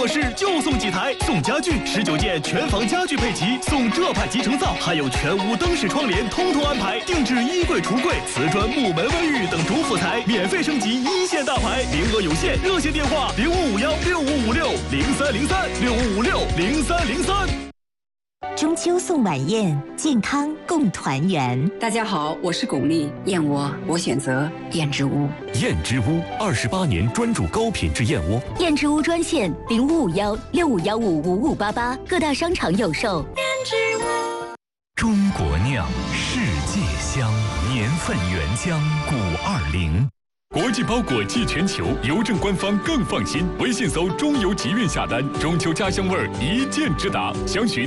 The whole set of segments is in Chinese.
卧室就送几台，送家具19件全房家具配齐，送这派集成灶，还有全屋灯饰窗帘通通安排，定制衣柜、橱柜、瓷砖、木门、卫浴等主辅材，免费升级一线大牌，名额有限，热线电话05516556030365560303。 中秋送晚宴，健康共团圆。 大家好，我是巩俐，燕窝我选择燕之屋。 燕之屋28年专注高品质燕窝。 燕之屋专线0551651588，各大商场有售。燕之屋。 中国酿，世界香，年份原浆520。国际包裹寄全球，邮政官方更放心。微信搜中邮集运下单，中秋家乡味儿一键直达。详询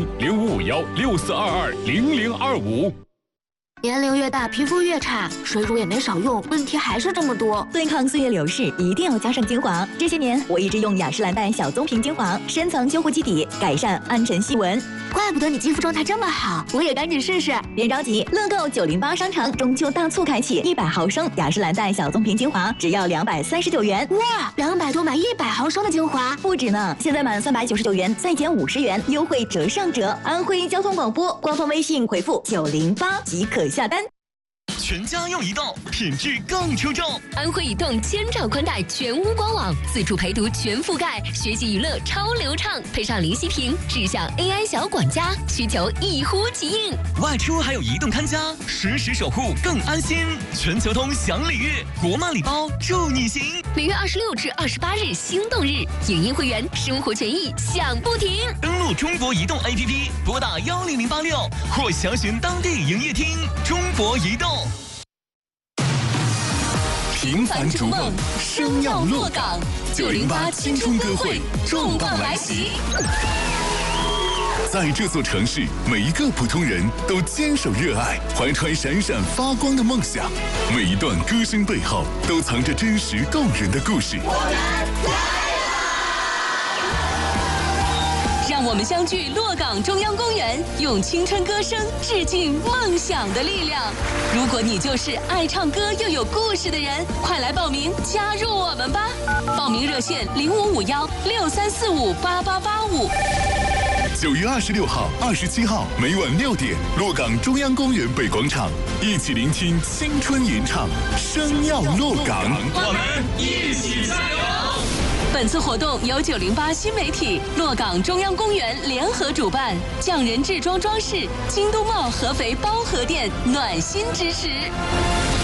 055164220025。 年龄越大，皮肤越差，水乳也没少用，问题还是这么多。 对抗岁月流逝，一定要加上精华。这些年，我一直用雅诗兰黛小棕瓶精华，深层修护基底，改善暗沉细纹。 怪不得你肌肤状态这么好，我也赶紧试试。 别着急，乐购908商城中秋大促开启，100毫升雅诗兰黛小棕瓶精华只要239元。 哇，200多买100毫升的精华， 不止呢！现在满399元再减50元，优惠折上折。安徽交通广播官方微信回复908即可下单。 全家用移动，品质更出众。 安徽移动千兆宽带全屋官网，自助陪读全覆盖，学习娱乐超流畅，配上零息屏，智享 AI 小管家，需求一呼即应。 外出还有移动看家，实时守护更安心。全球通享礼遇，国漫礼包祝你行。 每月26至28日心动日，影音会员生活权益享不停。 登录中国移动 APP， 拨打10086或详询当地营业厅。中国移动。 平凡逐梦，生要落岗。908青春歌会重磅来袭。在这座城市，每一个普通人都坚守热爱，怀揣闪闪发光的梦想。每一段歌声背后，都藏着真实动人的故事。 让我们相聚洛岗中央公园，用青春歌声致敬梦想的力量。如果你就是爱唱歌又有故事的人，快来报名加入我们吧！报名热线055163458885。 9月26号、27号每晚6点，洛岗中央公园北广场，一起聆听青春吟唱，声要洛岗， 我们一起加油！ 本次活动由908新媒体、洛岗中央公园联合主办，匠人制装装饰、京东茂合肥包河店暖心支持。